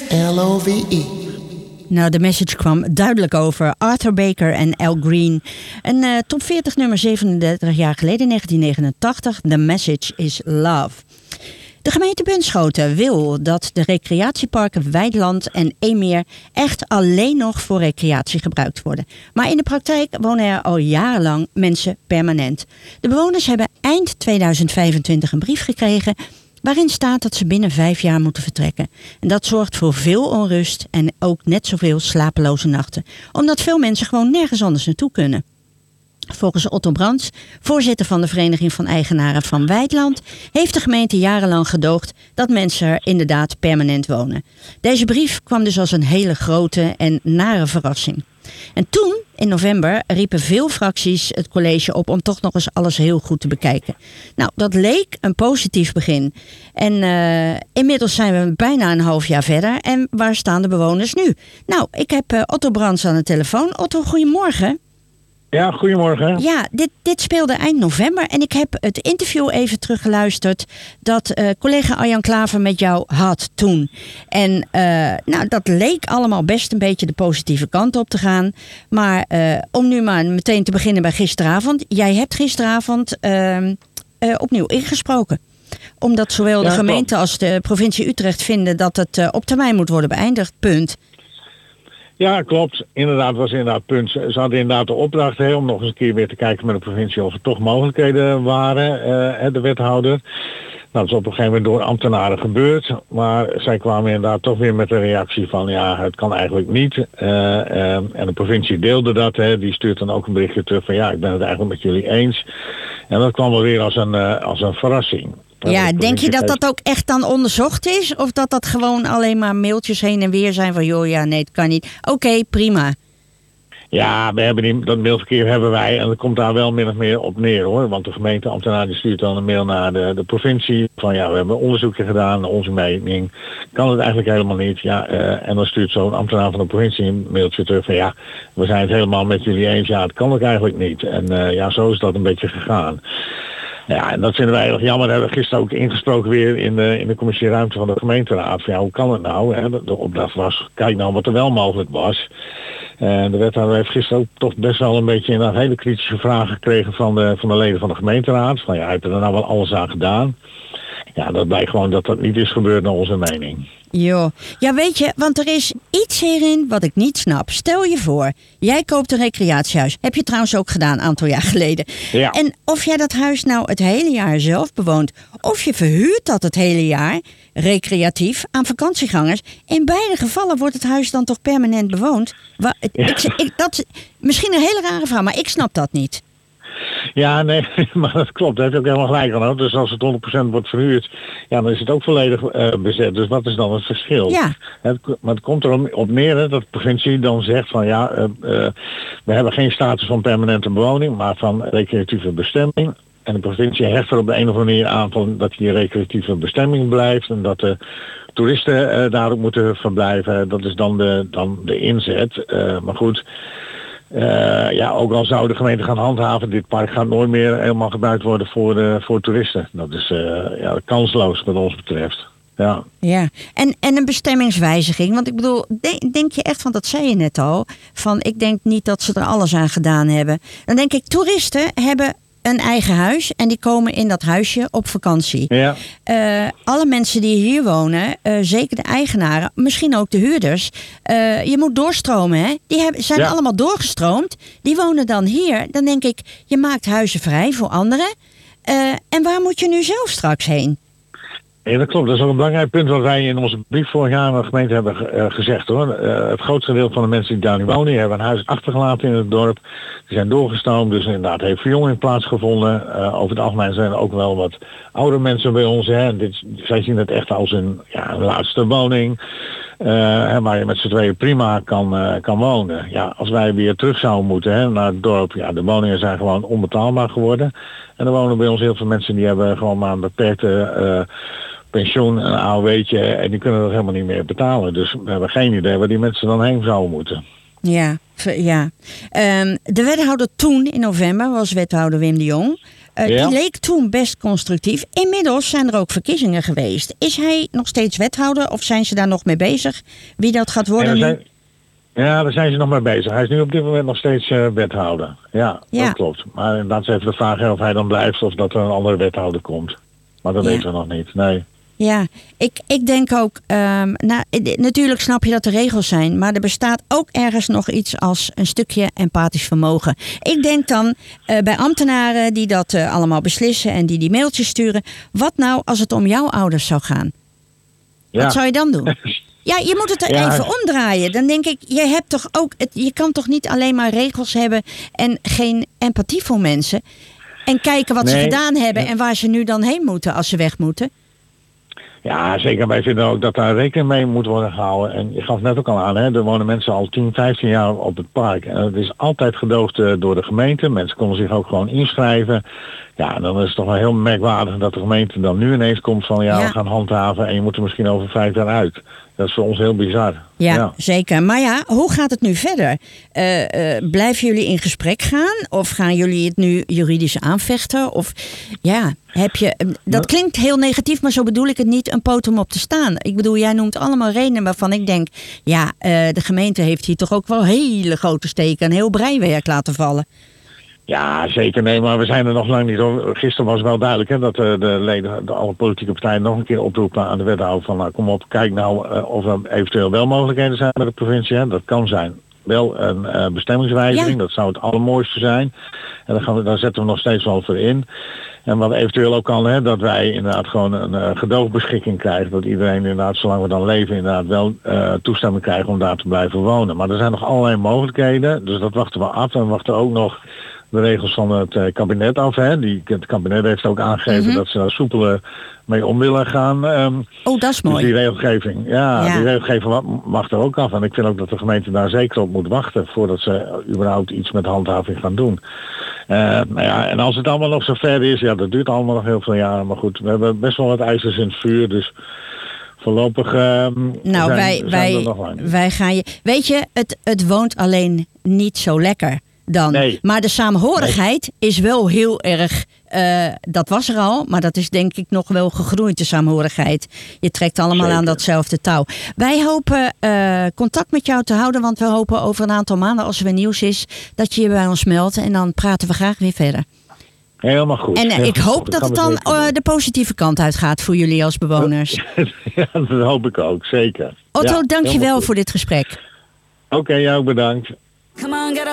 L-O-V-E. Nou, de message kwam duidelijk over Arthur Baker en Al Green. Een top 40 nummer 37 jaar geleden, 1989. The Message is Love. De gemeente Bunschoten wil dat de recreatieparken Weideland en Eemmeer echt alleen nog voor recreatie gebruikt worden. Maar in de praktijk wonen er al jarenlang mensen permanent. De bewoners hebben eind 2025 een brief gekregen waarin staat dat ze binnen 5 jaar moeten vertrekken. En dat zorgt voor veel onrust en ook net zoveel slapeloze nachten. Omdat veel mensen gewoon nergens anders naartoe kunnen. Volgens Otto Brands, voorzitter van de Vereniging van Eigenaren van Weideland, heeft de gemeente jarenlang gedoogd dat mensen er inderdaad permanent wonen. Deze brief kwam dus als een hele grote en nare verrassing. En toen, in november, riepen veel fracties het college op om toch nog eens alles heel goed te bekijken. Nou, dat leek een positief begin. En inmiddels zijn we bijna een half jaar verder. En waar staan de bewoners nu? Nou, ik heb Otto Brands aan de telefoon. Otto, goedemorgen. Ja, goedemorgen. Ja, dit speelde eind november en ik heb het interview even teruggeluisterd dat collega Arjan Klaver met jou had toen. En nou, dat leek allemaal best een beetje de positieve kant op te gaan. Maar om nu maar meteen te beginnen bij gisteravond. Jij hebt gisteravond opnieuw ingesproken. Omdat zowel de gemeente als de provincie Utrecht vinden dat het op termijn moet worden beëindigd. Punt. Ja, klopt. Inderdaad was inderdaad punt. Ze hadden inderdaad de opdracht om nog eens een keer weer te kijken met de provincie of er toch mogelijkheden waren, de wethouder. Nou, dat is op een gegeven moment door ambtenaren gebeurd. Maar zij kwamen inderdaad toch weer met een reactie van ja, het kan eigenlijk niet. En de provincie deelde dat. Die stuurt dan ook een berichtje terug van ja, ik ben het eigenlijk met jullie eens. En dat kwam wel weer als een verrassing. Ja, denk je dat dat ook echt dan onderzocht is? Of dat dat gewoon alleen maar mailtjes heen en weer zijn van joh, ja, nee, het kan niet. Oké, prima. Ja, we hebben dat mailverkeer hebben wij en dat komt daar wel min of meer op neer hoor. Want de gemeenteambtenaar die stuurt dan een mail naar de provincie van ja, we hebben een onderzoekje gedaan, onze mening. Kan het eigenlijk helemaal niet. Ja, en dan stuurt zo'n ambtenaar van de provincie een mailtje terug van ja, we zijn het helemaal met jullie eens. Ja, het kan ook eigenlijk niet. En ja, zo is dat een beetje gegaan. Ja, en dat vinden wij erg jammer. We hebben gisteren ook ingesproken weer in de commissie ruimte van de gemeenteraad. Van, ja, hoe kan het nou? Hè? De opdracht was, kijk nou wat er wel mogelijk was. De wethouder heeft gisteren ook toch best wel een beetje een hele kritische vragen gekregen van de leden van de gemeenteraad. Van ja, hij heeft er nou wel alles aan gedaan. Ja, dat blijkt gewoon dat dat niet is gebeurd naar onze mening. Jo. Ja, weet je, want er is iets hierin wat ik niet snap. Stel je voor, jij koopt een recreatiehuis. Heb je trouwens ook gedaan een aantal jaar geleden. Ja. En of jij dat huis nou het hele jaar zelf bewoont, of je verhuurt dat het hele jaar, recreatief, aan vakantiegangers. In beide gevallen wordt het huis dan toch permanent bewoond? Dat misschien een hele rare vraag, maar ik snap dat niet. Ja, nee, maar dat klopt. Daar heb je ook helemaal gelijk aan. Dus als het 100% wordt verhuurd, ja, dan is het ook volledig bezet. Dus wat is dan het verschil? Ja. Maar het komt erop neer dat de provincie dan zegt van ja, we hebben geen status van permanente bewoning, maar van recreatieve bestemming. En de provincie hecht er op de een of andere manier aan van dat die recreatieve bestemming blijft en dat de toeristen daarop moeten verblijven. Dat is dan de inzet. Maar goed. Ja, ook al zou de gemeente gaan handhaven, dit park gaat nooit meer helemaal gebruikt worden voor toeristen. Dat is ja, kansloos wat ons betreft. Ja. Ja, en een bestemmingswijziging. Want ik bedoel, denk je echt, want dat zei je net al, van ik denk niet dat ze er alles aan gedaan hebben. Dan denk ik, toeristen hebben een eigen huis en die komen in dat huisje op vakantie. Ja. Alle mensen die hier wonen, zeker de eigenaren, misschien ook de huurders, je moet doorstromen, hè? Die zijn allemaal doorgestroomd. Die wonen dan hier. Dan denk ik, je maakt huizen vrij voor anderen. En waar moet je nu zelf straks heen? Ja, dat klopt. Dat is ook een belangrijk punt wat wij in onze brief vorig jaar aan de gemeente hebben gezegd hoor. Het grootste deel van de mensen die daar nu wonen, die hebben een huis achtergelaten in het dorp. Die zijn doorgestroomd, dus inderdaad heeft verjonging plaatsgevonden. Over het algemeen zijn er ook wel wat oude mensen bij ons. Hè. Zij zien het echt als een laatste woning. Waar je met z'n tweeën prima kan wonen. Ja, als wij weer terug zouden moeten naar het dorp, ja, de woningen zijn gewoon onbetaalbaar geworden. En er wonen bij ons heel veel mensen die hebben gewoon maar een beperkte pensioen, een AOW'tje en die kunnen dat helemaal niet meer betalen. Dus we hebben geen idee waar die mensen dan heen zouden moeten. Ja. De wethouder toen in november was wethouder Wim de Jong. die leek toen best constructief. Inmiddels zijn er ook verkiezingen geweest. Is hij nog steeds wethouder of zijn ze daar nog mee bezig? Wie dat gaat worden nu? Ja, daar zijn ze nog mee bezig. Hij is nu op dit moment nog steeds wethouder. Ja, dat klopt. Maar inderdaad is even de vraag of hij dan blijft of dat er een andere wethouder komt. Maar dat weten we nog niet, nee. Ja, ik denk ook, natuurlijk snap je dat er regels zijn, maar er bestaat ook ergens nog iets als een stukje empathisch vermogen. Ik denk dan bij ambtenaren die dat allemaal beslissen en die mailtjes sturen, wat nou als het om jouw ouders zou gaan? Ja. Wat zou je dan doen? Ja, je moet het er even omdraaien. Dan denk ik, je kan toch niet alleen maar regels hebben en geen empathie voor mensen en kijken wat ze gedaan hebben en waar ze nu dan heen moeten als ze weg moeten? Ja, zeker. Wij vinden ook dat daar rekening mee moet worden gehouden. En je gaf net ook al aan, hè, er wonen mensen al 10, 15 jaar op het park. En het is altijd gedoogd door de gemeente. Mensen konden zich ook gewoon inschrijven. Ja, en dan is het toch wel heel merkwaardig dat de gemeente dan nu ineens komt van we gaan handhaven en je moet er misschien over 5 jaar uit. Dat is voor ons heel bizar. Ja, zeker. Maar ja, hoe gaat het nu verder? Blijven jullie in gesprek gaan? Of gaan jullie het nu juridisch aanvechten? Of dat klinkt heel negatief, maar zo bedoel ik het niet, een poot om op te staan. Ik bedoel, jij noemt allemaal redenen waarvan ik denk, de gemeente heeft hier toch ook wel hele grote steken en heel breiwerk laten vallen. Ja, zeker. Nee, maar we zijn er nog lang niet over. Gisteren was wel duidelijk hè, dat de leden, alle politieke partijen nog een keer oproepen aan de wethouder van nou, kom op, kijk nou of er eventueel wel mogelijkheden zijn bij de provincie. Hè. Dat kan zijn. Wel een bestemmingswijziging, dat zou het allermooiste zijn. En daar zetten we nog steeds wel voor in. En wat eventueel ook kan, hè, dat wij inderdaad gewoon een gedoogbeschikking krijgen. Dat iedereen inderdaad, zolang we dan leven, inderdaad wel toestemming krijgt om daar te blijven wonen. Maar er zijn nog allerlei mogelijkheden. Dus dat wachten we af. En we wachten ook nog de regels van het kabinet af. Hè. Het kabinet heeft ook aangegeven dat ze daar soepeler mee om willen gaan. Dat is mooi. Dus die regelgeving, die regelgeving mag er ook af. En ik vind ook dat de gemeente daar zeker op moet wachten voordat ze überhaupt iets met handhaving gaan doen. En als het allemaal nog zo ver is, dat duurt allemaal nog heel veel jaren. Maar goed, we hebben best wel wat ijzers in het vuur, dus voorlopig zijn we nog lang. Wij gaan je. Weet je, het woont alleen niet zo lekker dan. Nee. Maar de saamhorigheid is wel heel erg. Dat was er al, maar dat is denk ik nog wel gegroeid, de saamhorigheid. Je trekt allemaal aan datzelfde touw. Wij hopen contact met jou te houden, want we hopen over een aantal maanden, als er weer nieuws is, dat je je bij ons meldt en dan praten we graag weer verder. Helemaal goed. En ik hoop dat het dan de positieve kant uitgaat voor jullie als bewoners. Ja, dat hoop ik ook, zeker. Otto, dank je wel voor dit gesprek. Oké, jou bedankt.